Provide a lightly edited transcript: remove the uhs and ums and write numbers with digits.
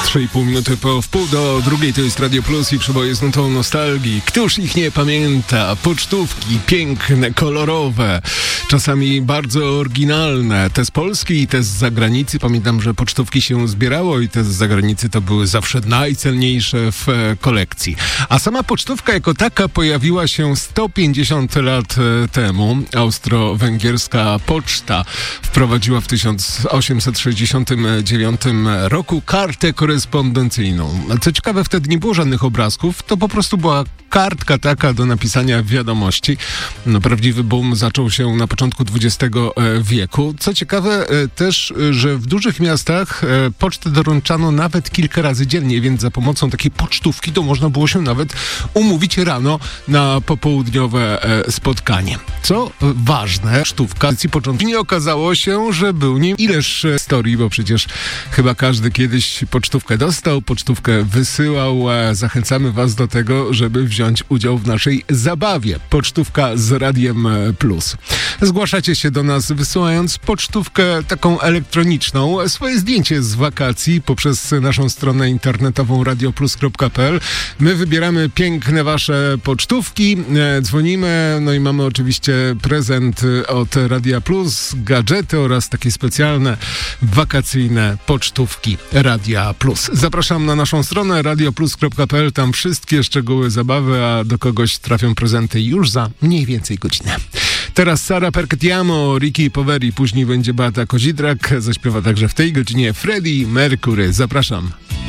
3,5 minuty po wpół do drugiej, to jest Radio Plus i przeboje z nutą nostalgii. Któż ich nie pamięta? Pocztówki piękne, kolorowe, czasami bardzo oryginalne. Te z Polski i te z zagranicy. Pamiętam, że pocztówki się zbierało i te z zagranicy to były zawsze najcenniejsze w kolekcji. A sama pocztówka jako taka pojawiła się 150 lat temu. Austro-węgierska poczta wprowadziła w 1869 roku kartę korespondencyjną. Co ciekawe, wtedy nie było żadnych obrazków, to po prostu była kartka taka do napisania wiadomości. No, prawdziwy boom zaczął się na początku XX wieku. Co ciekawe też, że w dużych miastach pocztę doręczano nawet kilka razy dziennie, więc za pomocą takiej pocztówki to można było się nawet umówić rano na popołudniowe spotkanie. Co ważne, pocztówka z początku nie okazało się, że był nim ileż historii, bo przecież chyba każdy kiedyś pocztówkę dostał, pocztówkę wysyłał. Zachęcamy was do tego, żeby wziąć udział w naszej zabawie. Pocztówka z Radiem Plus. Zgłaszacie się do nas wysyłając pocztówkę taką elektroniczną, swoje zdjęcie z wakacji poprzez naszą stronę internetową radioplus.pl. My wybieramy piękne wasze pocztówki, dzwonimy, no i mamy oczywiście prezent od Radia Plus, gadżety oraz takie specjalne wakacyjne pocztówki Radia Plus. Zapraszam na naszą stronę radioplus.pl, tam wszystkie szczegóły zabawy, a do kogoś trafią prezenty już za mniej więcej godzinę. Teraz Sara Perketiamo, Ricky Poveri, później będzie Beata Kozidrak, zaśpiewa także w tej godzinie Freddie Mercury. Zapraszam.